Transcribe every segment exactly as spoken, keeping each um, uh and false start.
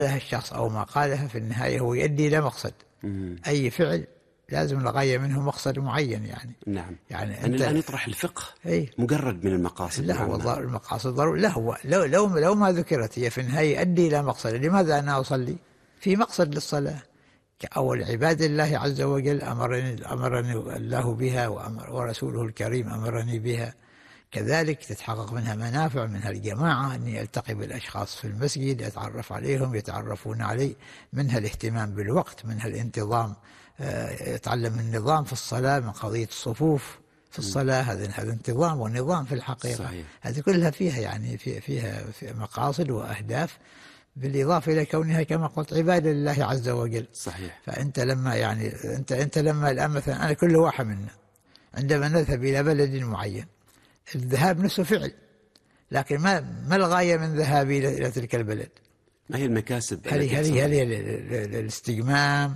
قالها الشخص أو ما قالها في النهاية هو يؤدي إلى مقصد. مم. أي فعل لازم الغاية منه مقصد معين يعني. نعم. يعني يعني الآن يطرح الفقه ايه؟ مجرد من المقاصد. لا هو المقاصد ضروري. لا هو لو لو لو ما ذكرت هي في النهاية يؤدي إلى مقصد. لماذا أنا أصلي؟ في مقصد للصلاة. أول عباد الله عز وجل أمرني أمرني الله بها وأمر ورسوله الكريم أمرني بها. كذلك تتحقق منها منافع، منها الجماعة، أني ألتقي بالأشخاص في المسجد أتعرف عليهم يتعرفون علي، منها الاهتمام بالوقت، منها الانتظام، يتعلم النظام في الصلاة من قضية الصفوف في الصلاة. هذا هذا انتظام ونظام في الحقيقة. صحيح. هذه كلها فيها يعني فيها مقاصد وأهداف، بالإضافة إلى كونها كما قلت عبادة لله عز وجل. صحيح. فأنت لما يعني أنت أنت لما الآن مثلا أنا كل واحد منا عندما نذهب إلى بلد معين، الذهاب نفسه فعل، لكن ما ما الغاية من ذهابي إلى تلك البلد؟ ما هي المكاسب؟ هل هل هل هي الاستجمام؟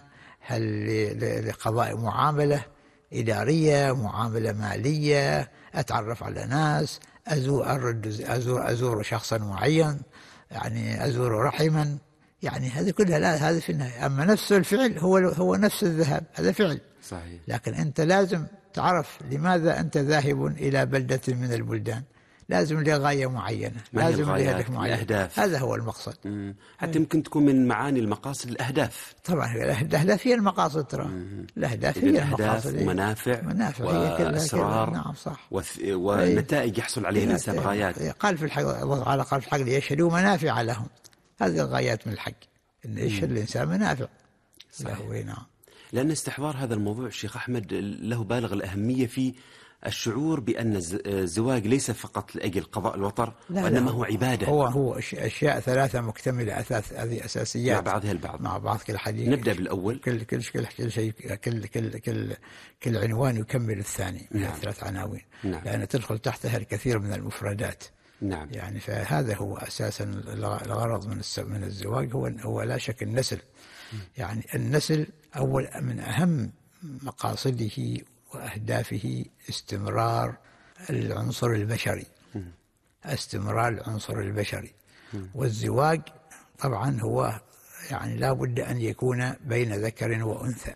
هل لقضاء معاملة إدارية، معاملة مالية، أتعرف على ناس، أزور أزور أزور شخصا معين، يعني أزور رحما، يعني هذه كلها لا هذه في النهاية. أما نفس الفعل هو هو نفس الذهاب، هذا فعل. صحيح. لكن أنت لازم تعرف لماذا أنت ذاهب إلى بلدة من البلدان، لازم لغاية معينة، لازم لهدف معين، الأهداف. هذا هو المقصد. مم. حتى يمكن تكون من معاني المقاصد الأهداف. طبعا الأهداف هي المقاصد، ترى الأهداف هي المقاصد، ومنافع منافع وأسرار. نعم صح. وث... ونتائج يحصل عليها الإنسان، غايات. قال في الحق الله تعالى قال في الحق ليشهدوا منافع لهم، هذه الغايات من الحق، إن يشهد الإنسان منافع له. نعم. لأن استحضار هذا الموضوع الشيخ أحمد له بالغ الأهمية في الشعور بأن الزواج ليس فقط لأجل قضاء الوطر، وإنما هو عبادة. هو هو أشياء ثلاثة مكتملة، أثاث هذه أساسيات مع بعضها البعض. مع بعض كل حديث. نبدأ بالأول. كل كل كل كل شيء كل كل كل كل عنوان يكمل الثاني. نعم. ثلاث عناوين. نعم. لأن تدخل تحتها الكثير من المفردات. نعم. يعني فهذا هو أساسا الغرض من من الزواج، هو هو لا شك النسل. يعني النسل أول من أهم مقاصده وأهدافه استمرار العنصر البشري، استمرار العنصر البشري. والزواج طبعا هو يعني لا بد أن يكون بين ذكر وأنثى،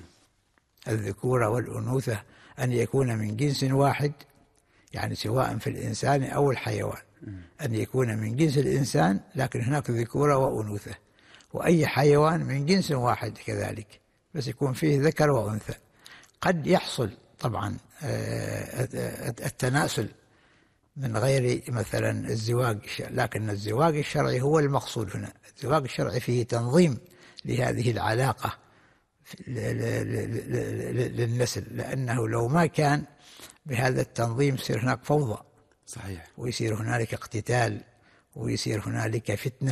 الذكورة والأنوثة أن يكون من جنس واحد، يعني سواء في الإنسان أو الحيوان، أن يكون من جنس الإنسان، لكن هناك ذكورة وأنوثة. وأي حيوان من جنس واحد كذلك، بس يكون فيه ذكر وأنثى. قد يحصل طبعا التناسل من غير مثلا الزواج، لكن الزواج الشرعي هو المقصود هنا. الزواج الشرعي فيه تنظيم لهذه العلاقة للنسل، لأنه لو ما كان بهذا التنظيم يصير هناك فوضى. صحيح. ويصير هنالك اقتتال، ويصير هنالك فتنة،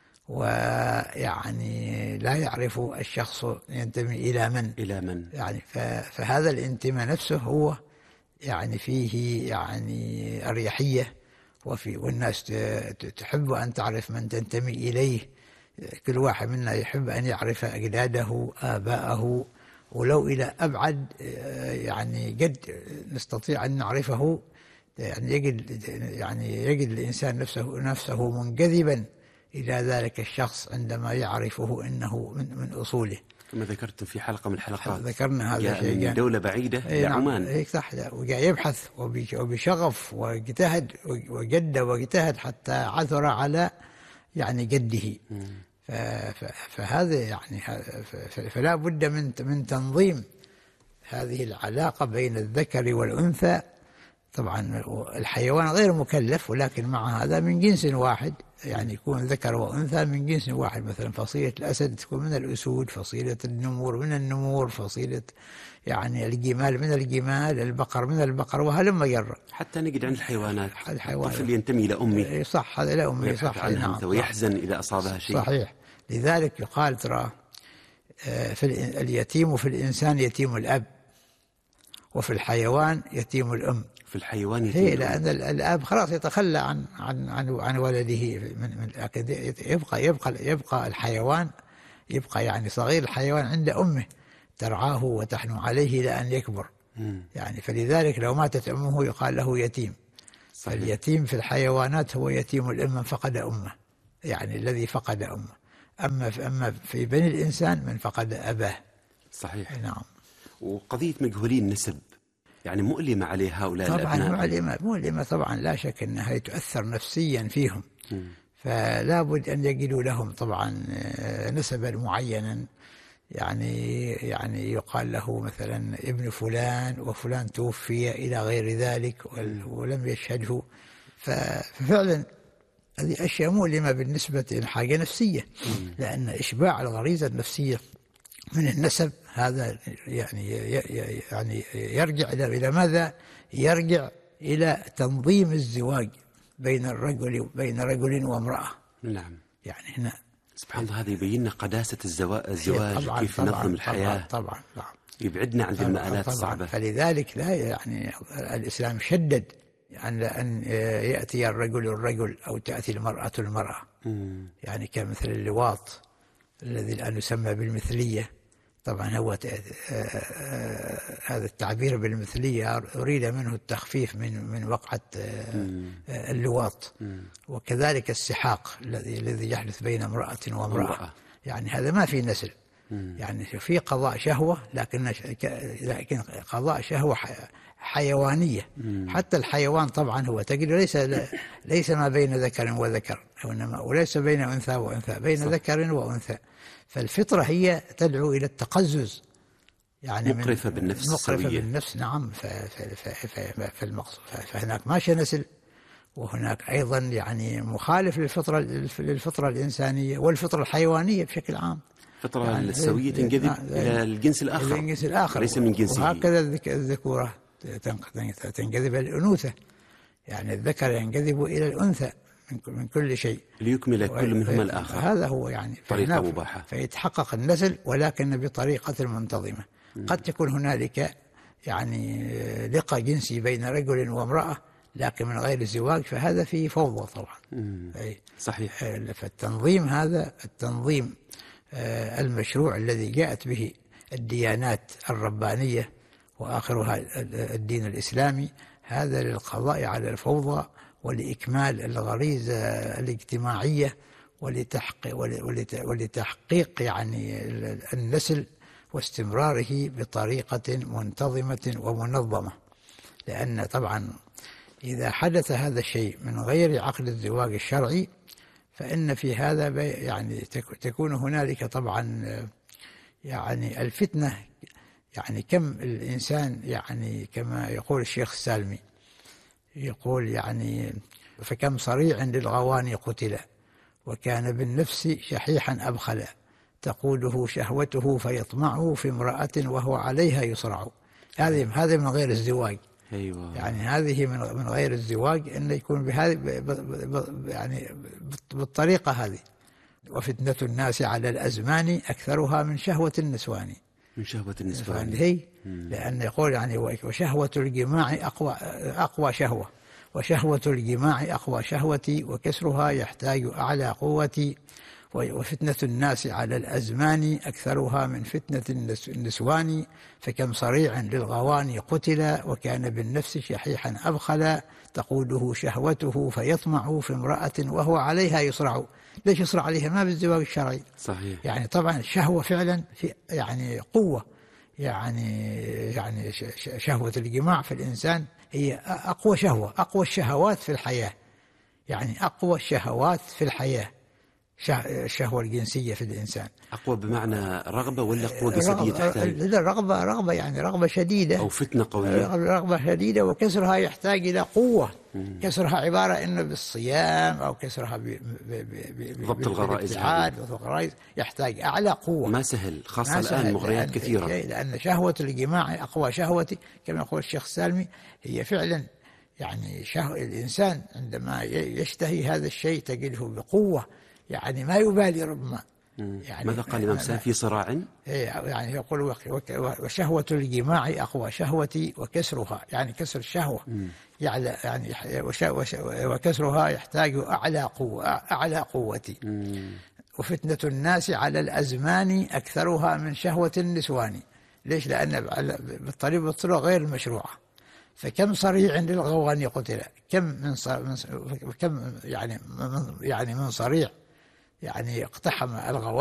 ويعني لا يعرف الشخص ينتمي إلى من إلى من يعني. فهذا الانتماء نفسه هو يعني فيه يعني أريحية، وفي والناس تحب أن تعرف من تنتمي إليه. كل واحد منا يحب أن يعرف أجداده آباءه، ولو إلى أبعد يعني قد نستطيع أن نعرفه. يعني يجد يعني يجد الإنسان نفسه نفسه منجذبا إلى ذلك الشخص عندما يعرفه إنه من من أصوله. كما ذكرت في حلقة من الحلقات ذكرنا هذا الشيء، من دولة بعيدة إلى عمان. هيك صح. وجاء يبحث وبشغف واجتهد وجد واجتهد حتى عثر على يعني جده. فهذا يعني فلا بد من من تنظيم هذه العلاقة بين الذكر والأنثى. طبعا الحيوان غير مكلف، ولكن مع هذا من جنس واحد، يعني يكون ذكر وأنثى من جنس واحد. مثلا فصيلة الأسد تكون من الأسود، فصيلة النمور من النمور، فصيلة يعني الجمال من الجمال، البقر من البقر، وهلم جرا. حتى نجد عند الحيوانات الحيوان الطفل ينتمي إلى أمه. صح، هذا إلى أمه صح. نعم. ويحزن إذا أصابها شيء. صحيح. لذلك يقال ترى في اليتيم في الإنسان يتيم الأب، وفي الحيوان يتيم الأم. في الحيوان يتيم هي لأن الأب خلاص يتخلى عن عن عن, عن ولده، من من يبقى يبقى يبقى الحيوان يبقى يعني صغير الحيوان عند أمه ترعاه وتحنو عليه لأن يكبر. مم. يعني فلذلك لو ماتت أمه يقال له يتيم. صحيح. فاليتيم في الحيوانات هو يتيم الأم من فقد أمه، يعني الذي فقد أمه. أما في أما في بني الإنسان من فقد أباه. صحيح. نعم. وقضية مجهولي النسب يعني مؤلمة على هؤلاء طبعا الأبناء. مؤلمة مؤلمة طبعا، لا شك أنها تؤثر نفسيا فيهم. م. فلا بد أن يجدوا لهم طبعا نسبا معينا، يعني يعني يقال له مثلا ابن فلان وفلان توفي إلى غير ذلك ولم يشهده. ففعلا هذه أشياء مؤلمة بالنسبة لحاجة نفسية، لأن إشباع الغريزة النفسية من النسب هذا يعني يعني يرجع إلى ماذا؟ يرجع إلى تنظيم الزواج بين الرجل بين رجل وامرأة. نعم. يعني هنا سبحان الله، هذا يبين لنا قداسة الزواج وكيف ننظم الحياة. طبعا طبعا طبعا. يبعدنا عن المآلات الصعبة. فلذلك لا يعني الإسلام شدد يعني أن يأتي الرجل الرجل أو تأتي المرأة المرأة. مم. يعني كمثل اللواط الذي الآن يسمى بالمثلية. طبعا هو هذا التعبير بالمثلية أريد منه التخفيف من من وقعة اللواط. وكذلك السحاق الذي الذي يحدث بين امرأة وامرأة، يعني هذا ما في نسل. يعني في قضاء شهوة، لكن لكن قضاء شهوة حيوانية. حتى الحيوان طبعا هو تجد ليس ليس ما بين ذكر وذكر، وإنما وليس بين أنثى وأنثى، بين صح. ذكر وأنثى. فالفطرة هي تدعو إلى التقزز، يعني مقرفة بالنفس، مقرفة بالنفس. نعم. فالمقصود فهناك ماشي نسل، وهناك أيضا يعني مخالف للفطرة للفطرة الإنسانية والفطرة الحيوانية بشكل عام. الفطرة يعني السوية تنجذب إلى الجنس الآخر، الجنس الآخر ليس من جنسه. وهكذا الذكورة تنجذب إلى الأنوثة، يعني الذكر ينجذب إلى الأنثى من كل شيء ليكمل كل منهما الآخر. هذا هو يعني طريقة مباحة، فيتحقق النسل ولكن بطريقة منتظمة. م. قد تكون هنالك يعني لقاء جنسي بين رجل وامرأة لكن من غير الزواج، فهذا فيه فوضى طبعا. صحيح. فالتنظيم هذا التنظيم المشروع الذي جاءت به الديانات الربانية وآخرها الدين الإسلامي، هذا للقضاء على الفوضى ولإكمال الغريزة الاجتماعية ولتحقيق, ولتحقيق يعني النسل واستمراره بطريقة منتظمة ومنظمة. لأن طبعا إذا حدث هذا الشيء من غير عقد الزواج الشرعي فإن في هذا يعني تكون هنالك طبعا يعني الفتنة. يعني كم الإنسان يعني كما يقول الشيخ السالمي يقول يعني فكم صريع للغواني قتل وكان بالنفس شحيحا أبخلا تقوده شهوته فيطمعه في امرأة وهو عليها يصرع. هذه هذه من غير الزواج. أيوة. يعني هذه من من غير الزواج أن يكون بهذه يعني بالطريقة هذه. وفتنة الناس على الأزمان أكثرها من شهوة النسوان. من شهوة النسوان هي لأن يقول يعني وشهوة الجماع أقوى أقوى شهوة، وشهوة الجماع أقوى شهوتي وكسرها يحتاج أعلى قوتي. وفتنة الناس على الأزمان أكثرها من فتنة النسوان فكم صريع للغواني قتل وكان بالنفس شحيحا أبخلا تقوده شهوته فيطمع في امرأة وهو عليها يصرع. ليش يصرع عليها؟ ما بالزواج الشرعي. صحيح. يعني طبعا الشهوة فعلا في يعني قوة، يعني يعني شهوة الجماع في الإنسان هي أقوى شهوة، أقوى الشهوات في الحياة، يعني أقوى الشهوات في الحياة الشهوة الجنسية في الإنسان. أقوى بمعنى رغبة ولا قوة جسدية تحتاج؟ لا رغبة، رغبة يعني رغبة شديدة أو فتنة قوية. رغبة شديدة وكسرها يحتاج إلى قوة. مم. كسرها عبارة إنه بالصيام أو كسرها ضبط الغرائز. الغرائز يحتاج أعلى قوة. ما سهل، خاصة الآن مغريات كثيرة. لأن شهوة الجماع أقوى شهوتي كما يقول الشيخ السالمي. هي فعلا يعني شهوة الإنسان عندما يشتهي هذا الشيء تجده بقوة، يعني ما يبالي ربما. يعني ماذا قال الإمام سالم في صراع؟ يعني يقول وشهوة الجماع أقوى شهوتي وكسرها، يعني كسر الشهوة يعني يعني وكسرها يحتاج أعلى قوة أعلى قوتي. وفتنة الناس على الأزمان أكثرها من شهوة النسوان. ليش؟ لأن بالطريقة بالطرق غير المشروعة. فكم صريع للغواني قتل، كم من كم يعني من يعني من صريع يعني اقتحم الغوامض